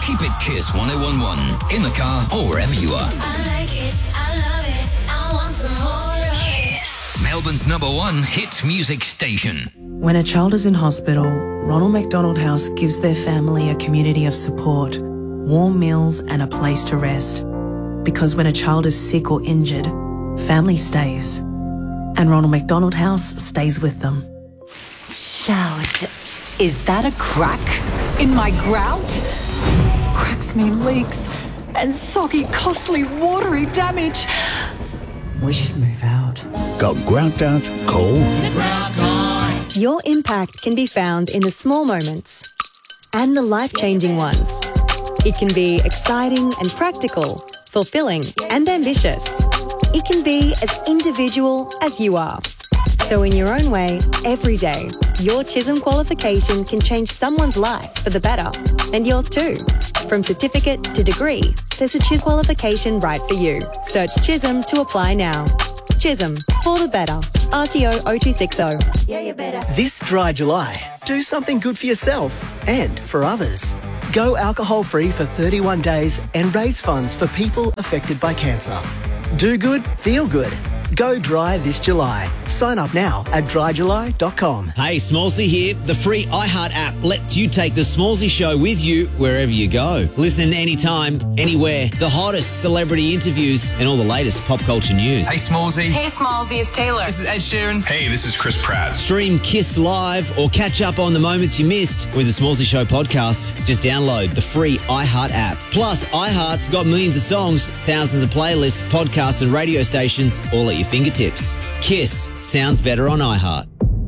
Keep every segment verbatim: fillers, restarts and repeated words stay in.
Keep it Kiss one oh one one in the car or wherever you are. I like it, I love it, I want some more of Kiss. Melbourne's number one hit music station. When a child is in hospital, Ronald McDonald House gives their family a community of support, warm meals and a place to rest. Because when a child is sick or injured, family stays. And Ronald McDonald House stays with them. Shout. Is that a crack in my grout? Cracks mean leaks and soggy, costly, watery damage. We should move out. Got grout out? Cold? Your impact can be found in the small moments and the life-changing ones. It can be exciting and practical, fulfilling and ambitious. It can be as individual as you are. So in your own way, every day, your Chisholm qualification can change someone's life for the better, and yours too. From certificate to degree, there's a Chisholm qualification right for you. Search Chisholm to apply now. Chisholm, for the better. R T O oh two six oh. Yeah, you better. This dry July, do something good for yourself and for others. Go alcohol-free for thirty-one days and raise funds for people affected by cancer. Do good, feel good. Go dry this July. Sign up now at dry july dot com. Hey, Smallsy here. The free iHeart app lets you take the Smallsy show with you wherever you go. Listen anytime, anywhere. The hottest celebrity interviews and all the latest pop culture news. Hey, Smallsy. Hey, Smallsy, it's Taylor. This is Ed Sheeran. Hey, this is Chris Pratt. Stream Kiss Live or catch up on the moments you missed with the Smallsy Show podcast. Just download the free iHeart app. Plus, iHeart's got millions of songs, thousands of playlists, podcasts and radio stations all at your fingertips. Kiss sounds better on iHeart.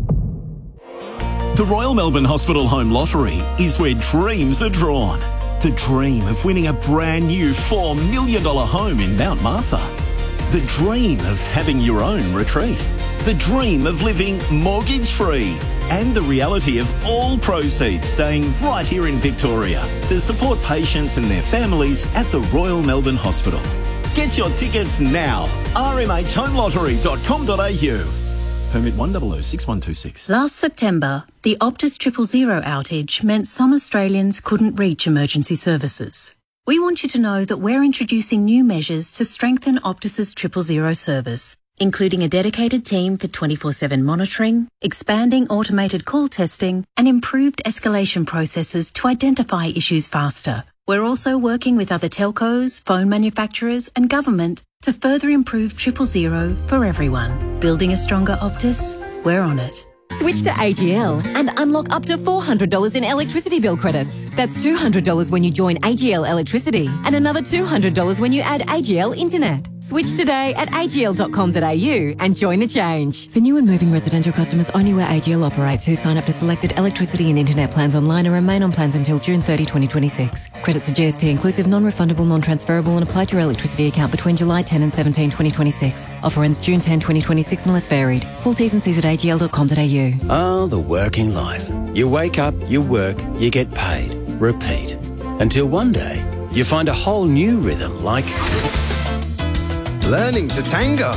The Royal Melbourne Hospital Home Lottery is where dreams are drawn. The dream of winning a brand new four million dollars home in Mount Martha. The dream of having your own retreat. The dream of living mortgage-free. And the reality of all proceeds staying right here in Victoria to support patients and their families at the Royal Melbourne Hospital. Get your tickets now. r m h home lottery dot com dot a u. Permit one zero zero six one two six. Last September, the Optus Triple Zero outage meant some Australians couldn't reach emergency services. We want you to know that we're introducing new measures to strengthen Optus's Triple Zero service, including a dedicated team for twenty-four seven monitoring, expanding automated call testing, and improved escalation processes to identify issues faster. We're also working with other telcos, phone manufacturers and government to further improve Triple Zero for everyone. Building a stronger Optus? We're on it. Switch to A G L and unlock up to four hundred dollars in electricity bill credits. That's two hundred dollars when you join A G L Electricity and another two hundred dollars when you add A G L Internet. Switch today at a g l dot com dot a u and join the change. For new and moving residential customers only where A G L operates who sign up to selected electricity and internet plans online and remain on plans until June thirtieth, twenty twenty-six. Credits are G S T inclusive, non-refundable, non-transferable and apply to your electricity account between July tenth and seventeenth, twenty twenty-six. Offer ends June tenth, twenty twenty-six unless varied. Full T's and C's at a g l dot com dot a u. Oh, the working life. You wake up, you work, you get paid. Repeat. Until one day, you find a whole new rhythm like... learning to tango.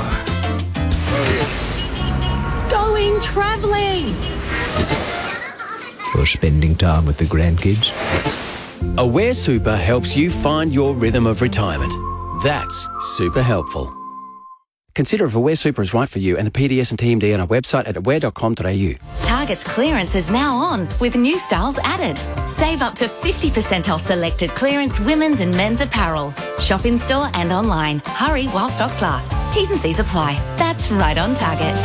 Going travelling. Or spending time with the grandkids. Aware Super helps you find your rhythm of retirement. That's super helpful. Consider if Aware Super is right for you and the P D S and T M D on our website at aware dot com dot a u. Target's clearance is now on, with new styles added. Save up to fifty percent off selected clearance women's and men's apparel. Shop in store and online. Hurry while stocks last. T's and C's apply. That's right on Target.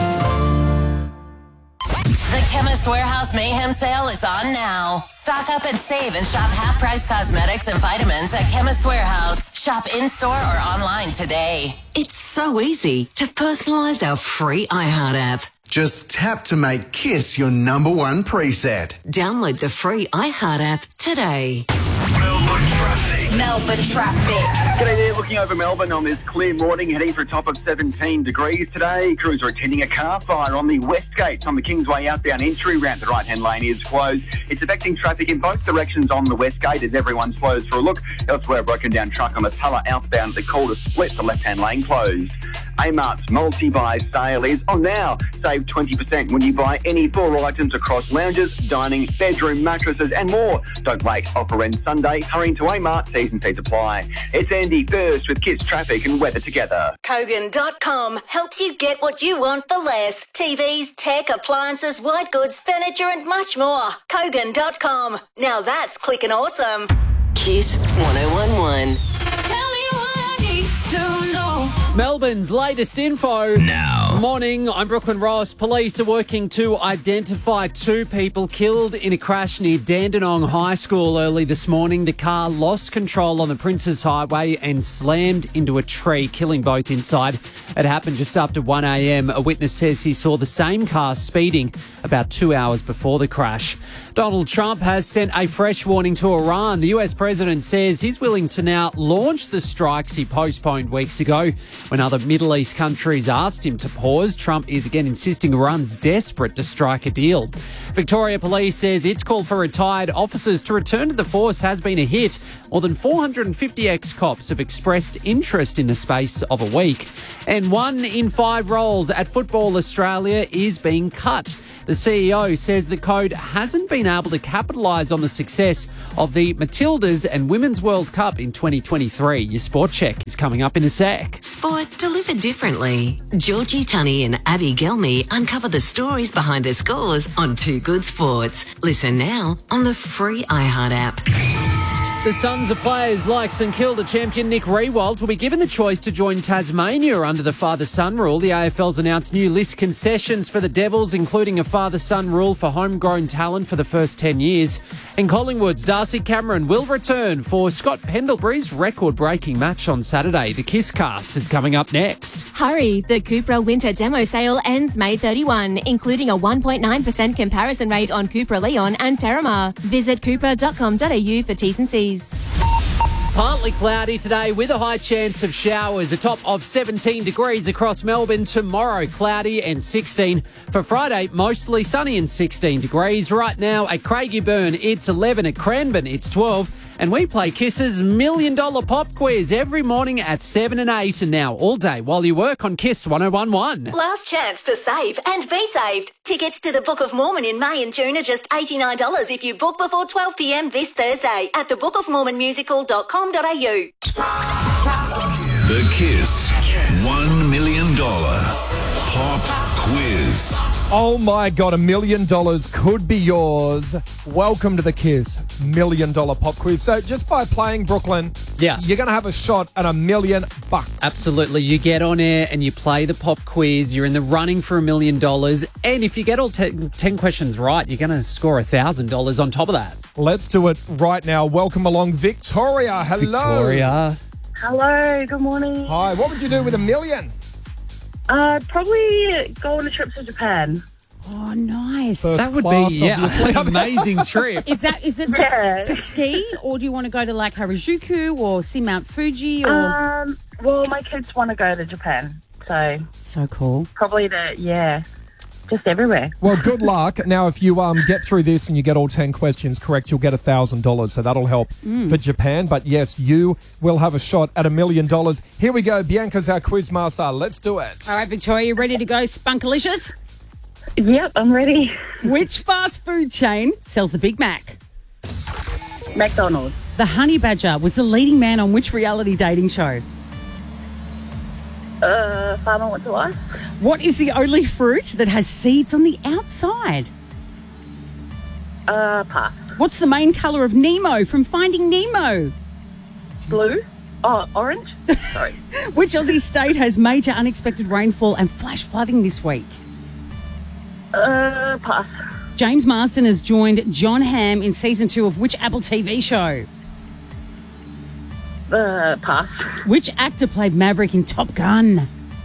The Chemist Warehouse Mayhem Sale is on now. Stock up and save and shop half-price cosmetics and vitamins at Chemist Warehouse. Shop in-store or online today. It's so easy to personalise our free iHeart app. Just tap to make Kiss your number one preset. Download the free iHeart app today. Melbourne traffic. Melbourne traffic. G'day there, looking over Melbourne on this clear morning, heading for a top of seventeen degrees today. Crews are attending a car fire on the West Gate on the Kingsway outbound entry ramp. The right-hand lane is closed. It's affecting traffic in both directions on the West Gate as everyone slows for a look. Elsewhere, a broken down truck on the Tulla outbound at the Calder split, the left-hand lane closed. Amart's multi-buy sale is on now. Save twenty percent when you buy any four items across lounges, dining, bedroom, mattresses and more. Don't wait. Offer ends Sunday. Hurry into Amart. T's and C's apply. It's Andy first with Kids Traffic and weather together. Kogan dot com helps you get what you want for less. T Vs, tech, appliances, white goods, furniture and much more. Kogan dot com. Now that's clicking awesome. Kiss one oh one one. Tell me what I need to know. Melbourne's latest info. Now. Morning, I'm Brooklyn Ross. Police are working to identify two people killed in a crash near Dandenong High School early this morning. The car lost control on the Princes Highway and slammed into a tree, killing both inside. It happened just after one a.m. A witness says he saw the same car speeding about two hours before the crash. Donald Trump has sent a fresh warning to Iran. The U S president says he's willing to now launch the strikes he postponed weeks ago. When other Middle East countries asked him to pause, Trump is again insisting Iran's desperate to strike a deal. Victoria Police says its call for retired officers to return to the force has been a hit. More than four hundred fifty ex-cops have expressed interest in the space of a week. And one in five roles at Football Australia is being cut. The C E O says the code hasn't been able to capitalise on the success of the Matildas and Women's World Cup in twenty twenty-three. Your sport check is coming up in a sec. Sport delivered differently. Georgie Tunney and Abby Gelmy uncover the stories behind the scores on Two Good Sports. Listen now on the free iHeart app. The sons of players like St Kilda champion Nick Riewoldt will be given the choice to join Tasmania under the father-son rule. The A F L's announced new list concessions for the Devils, including a father-son rule for homegrown talent for the first ten years. And Collingwood's Darcy Cameron will return for Scott Pendlebury's record-breaking match on Saturday. The Kiss Cast is coming up next. Hurry, the Cupra winter demo sale ends May thirty-first, including a one point nine percent comparison rate on Cupra Leon and Terramar. Visit cupra dot com dot a u for T's and C's. Partly cloudy today with a high chance of showers. A top of seventeen degrees across Melbourne. Tomorrow, cloudy and sixteen. For Friday, mostly sunny and sixteen degrees. Right now at Craigieburn, it's eleven. At Cranbourne, it's twelve. And we play Kiss's Million Dollar Pop Quiz every morning at seven and eight. And now all day while you work on Kiss one oh one one. Last chance to save and be saved. Tickets to the Book of Mormon in May and June are just eighty-nine dollars if you book before twelve p.m. this Thursday at the book of mormon musical dot com dot a u. The Kiss one million dollar Pop Quiz. Oh my God, a million dollars could be yours. Welcome to the Kiss Million Dollar Pop Quiz. So just by playing Brooklyn, yeah, you're going to have a shot at a million bucks. Absolutely. You get on air and you play the pop quiz. You're in the running for a million dollars. And if you get all ten, ten questions right, you're going to score one thousand dollars on top of that. Let's do it right now. Welcome along, Victoria. Hello. Victoria. Hello, good morning. Hi, what would you do with a million? Uh, probably go on a trip to Japan. Oh, nice. First that would class, be yeah, obviously. an amazing trip. Is that is it to, Yeah. to ski, or do you want to go to like Harajuku or see Mount Fuji? Or Um, well, my kids want to go to Japan, so so cool. probably the yeah, just everywhere. Well, good luck. Now, if you um get through this and you get all ten questions correct, you'll get one thousand dollars. So that'll help Mm. for Japan. But yes, you will have a shot at a million dollars. Here we go. Bianca's our quiz master. Let's do it. All right, Victoria, you ready to go? Spunkalicious? Yep, I'm ready. Which fast food chain sells the Big Mac? McDonald's. The Honey Badger was the leading man on which reality dating show? Uh, Farmer Wants a Wife. What is the only fruit that has seeds on the outside? Uh, pass. What's the main colour of Nemo from Finding Nemo? Blue. Oh, orange. Sorry. Which Aussie state has major unexpected rainfall and flash flooding this week? Uh, pass. James Marsden has joined John Hamm in season two of which Apple T V show? Uh, pass. Which actor played Maverick in Top Gun?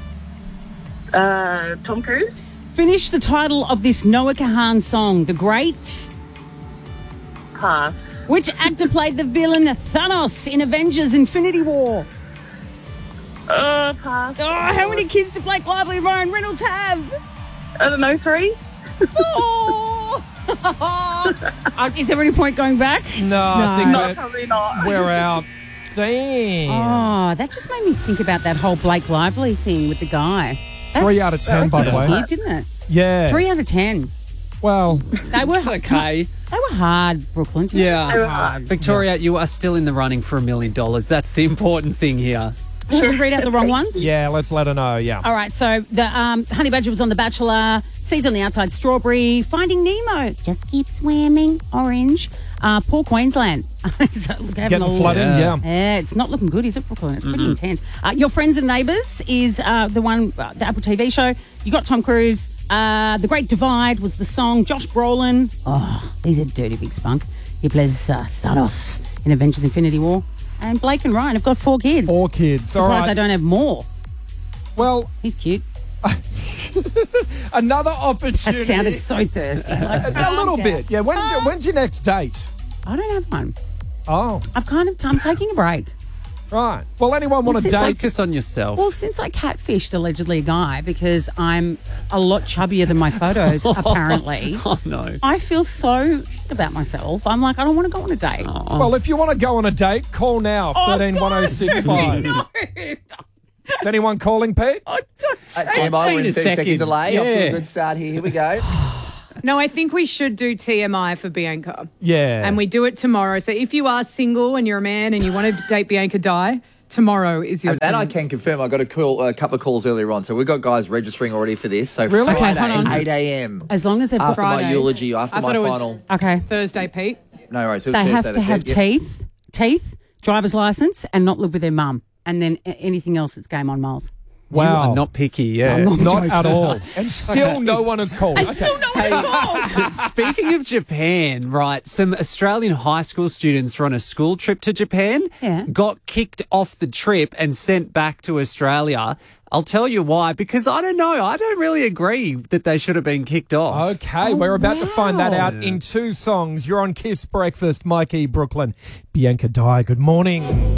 Uh, Tom Cruise. Finish the title of this Noah Kahan song, The Great. Pass. Which actor played the villain Thanos in Avengers Infinity War? Uh, pass. Oh, how many kids did Blake Lively and Ryan Reynolds have? I don't know, three. Oh! Uh, is there any point going back? No, I think No, we're, probably not. we're out. Damn. Oh, that just made me think about that whole Blake Lively thing with the guy. Three out of ten, by the way. Disappeared, didn't it? Yeah. Three out of ten. Well, They were Okay. They were hard, Brooklyn. Yeah. Victoria, you are still in the running for a million dollars. That's the important thing here. Should we read out the wrong ones? yeah, let's let her know, yeah. All right, so the um, Honey Badger was on The Bachelor, Seeds on the Outside, Strawberry, Finding Nemo, Just Keep Swimming, Orange, uh, Poor Queensland. So, look, having Getting a- flooded, yeah. Yeah, it's not looking good, is it, Brooklyn? It's pretty Mm-mm. intense. Uh, Your Friends and Neighbours is uh, the one, uh, the Apple T V show. You got Tom Cruise. Uh, the Great Divide was the song. Josh Brolin. Oh, he's a dirty big spunk. He plays uh, Thanos in Avengers Infinity War. And Blake and Ryan have got four kids. Four kids. Surprised All right. I don't have more. Well, he's cute. Another opportunity. That sounded so thirsty. Like, a little bit. Yeah. When's, your, when's your next date? I don't have one. Oh. I've kind of, I'm taking a break. Right. Well, anyone want Well, to since I- date? Focus on yourself. Well, since I catfished allegedly a guy because I'm a lot chubbier than my photos, apparently. Oh, no. I feel so shit about myself. I'm like, I don't want to go on a date. Well, if you want to go on a date, call now, Oh, thirteen one oh six five. No. Is anyone calling, Pete? Oh, don't At T M I, we're in thirty second delay. Off to Yeah. a good start here. Here we go. No, I think we should do T M I for Bianca. Yeah. And we do it tomorrow. So if you are single and you're a man and you want to date Bianca Dye, tomorrow is your And that I chance. can confirm. I got a, call, a couple of calls earlier on. So we've got guys registering already for this. So Really? Okay, Friday, hold on. eight a.m. As long as they've got After my Friday. eulogy, after I my thought it was final. Okay. Thursday, Pete. No worries. It was They have Thursday, to have that's it. teeth, teeth, driver's license, and not live with their mum. And then a- anything else, it's game on, Miles. Wow. You are not picky, yeah. I'm not Not joking. at all. And still no one has called. And still no one called. Speaking of Japan, right, some Australian high school students were on a school trip to Japan, Yeah. got kicked off the trip and sent back to Australia. I'll tell you why, because I don't know. I don't really agree that they should have been kicked off. Okay, we're about to find that out in two songs. You're on Kiss Breakfast, Mikey, Brooklyn. Bianca Dye, good morning.